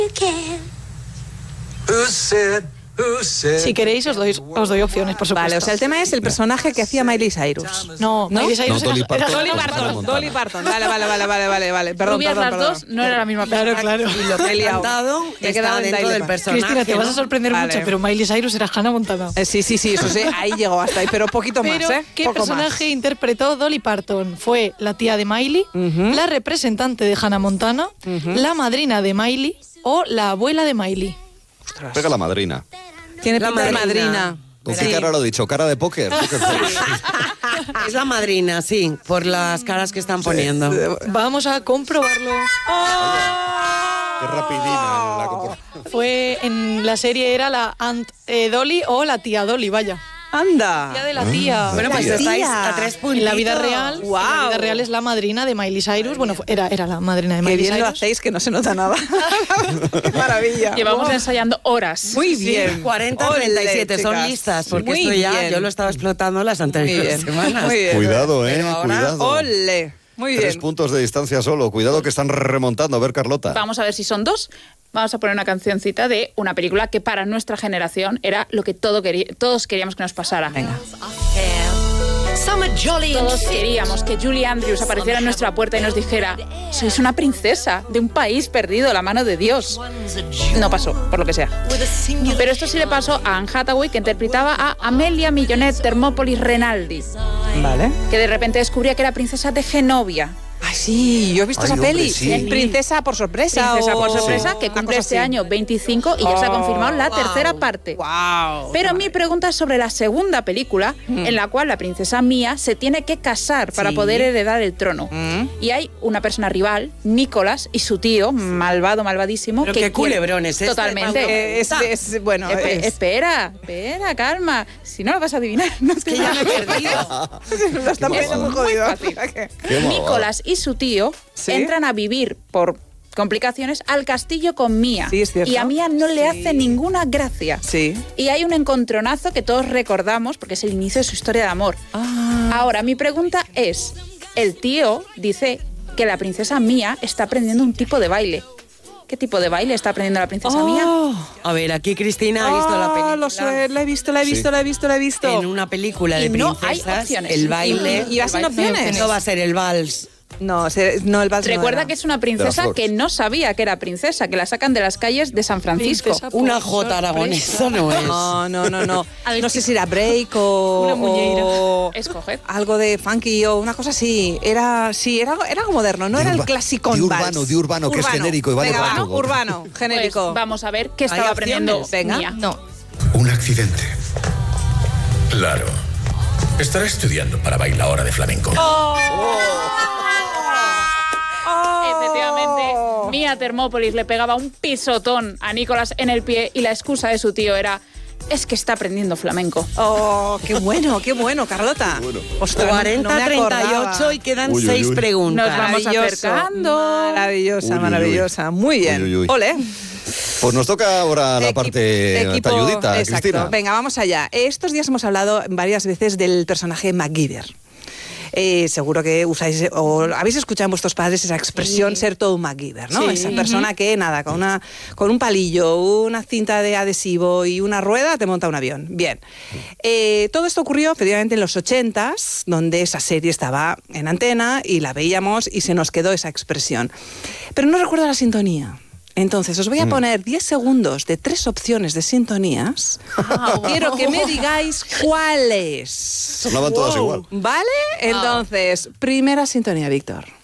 Si queréis, os doy opciones, por supuesto. Vale, o sea, el tema es el personaje que hacía Miley Cyrus. No, Miley Cyrus Dolly era Parton. Dolly Parton. Vale. Perdón. Rubias las dos, no era la misma persona. Claro. Y lo que he liado. Me he quedado quedado en dentro Dolly del Parton. personaje. Cristina, te vas a ¿no? sorprender Vale. mucho, pero Miley Cyrus era Hannah Montana. Sí, eso sí, ahí llegó hasta ahí, pero poquito Pero, más, ¿eh? ¿qué Poco personaje interpretó Dolly Parton? ¿Fue la tía de Miley, la representante de Hannah Montana, la madrina de Miley o la abuela de Miley? Pega la madrina. más. Tiene La pinta de madrina. madrina. ¿Con qué cara lo he dicho? ¿Cara de póker? Póker face. Es la madrina, sí, por las caras que están poniendo. Vamos a comprobarlo. Qué rapidina la comporta. Fue en la serie, era la Aunt Dolly o la tía Dolly, vaya. Anda. Tía de la tía. Bueno, pues La estáis tía. a 3 puntos. En la vida real, Guau. en la vida real es la madrina de Miley Cyrus. Bueno, era la madrina de Qué Miley bien lo Cyrus. hacéis, que no se nota nada. Qué maravilla. Llevamos Wow. ensayando horas. Muy bien. 40-37, son chicas. listas, porque Muy esto ya bien. yo lo estaba explotando las Muy anteriores bien. semanas. Muy bien. Cuidado, Pero ahora, cuidado. Ole. Muy 3 bien. puntos de distancia solo. Cuidado que están remontando. A ver, Carlota. Vamos a ver si son 2. Vamos a poner una cancioncita de una película que para nuestra generación era lo que todos queríamos que nos pasara. Venga. Todos queríamos que Julie Andrews apareciera en nuestra puerta y nos dijera: sois una princesa de un país perdido, la mano de Dios. No pasó, por lo que sea. Pero esto sí le pasó a Anne Hathaway, que interpretaba a Amelia Millonette Thermopolis Renaldi, Vale. que de repente descubría que era princesa de Genovia. Ay, sí, yo he visto Ay, esa hombre, peli. sí. Princesa por sorpresa. Princesa por o- sorpresa, que una cumple cosa este así. año 25 y ya se ha confirmado la Wow. tercera parte. Wow. Pero mi pregunta es sobre la segunda película, en la cual la princesa Mia se tiene que casar para Sí. poder heredar el trono. Y hay una persona rival, Nicholas, y su tío, malvadísimo. Pero que qué quiere- culebrón es este, Totalmente. Bueno, Espera, calma. Si no lo vas a adivinar, no es Que ya me he perdido. lo está poniendo muy jodido. Qué malvado. Nicholas y su tío ¿Sí? entran a vivir por complicaciones al castillo con Mia. Sí, es cierto. Y a Mia no le Sí. hace ninguna gracia. Sí. Y hay un encontronazo que todos recordamos porque es el inicio de su historia de amor. Ahora, mi pregunta es, el tío dice que la princesa Mia está aprendiendo un tipo de baile. ¿Qué tipo de baile está aprendiendo la princesa Mia? A ver, aquí Cristina ha visto la película. Lo sé, la he visto. En una película de Y no hay princesas, opciones. el baile. ¿Y vas sin opciones? Eso va a ser el vals. No, el vals no Recuerda era. que es una De princesa las que no sabía que era princesa, que la sacan de las calles de San Francisco. Princesa por Una jota aragonesa no es. No. No sé si era break o... Una muñeira. o Escoger. algo de funky o una cosa así. Era algo moderno, no De era el urba- clásico de urbano, que es genérico y vale Venga, para va, todo. urbano, Pues genérico. vamos a ver qué ¿Hay estaba aprendiendo opciones? Venga. Mia. No. Un accidente. Claro. Estará estudiando para bailadora de flamenco. Efectivamente, Mia Thermopolis le pegaba un pisotón a Nicholas en el pie y la excusa de su tío era: es que está aprendiendo flamenco. Oh, qué bueno, Carlota. Ostras, no me 40-38 acordaba. y quedan Uy, uy, 6 uy. preguntas. Nos vamos Maravilloso, acercando. Maravillosa, Uy, uy, maravillosa. Muy bien. Uy, uy, uy. Ole. Pues nos toca ahora la parte talludita, exacto. Cristina. Venga, vamos allá. Estos días hemos hablado varias veces del personaje MacGyver. Seguro que usáis o habéis escuchado en vuestros padres esa expresión ser todo un MacGyver, ¿no? Sí. Esa persona que nada, con un palillo, una cinta de adhesivo y una rueda te monta un avión. Bien. Todo esto ocurrió efectivamente en los 80s, donde esa serie estaba en antena y la veíamos y se nos quedó esa expresión. Pero no recuerdo la sintonía. Entonces, os voy a poner 10 segundos de 3 opciones de sintonías. Quiero que me digáis cuáles. Sonaban todas igual. ¿Vale? Entonces, primera sintonía, Víctor.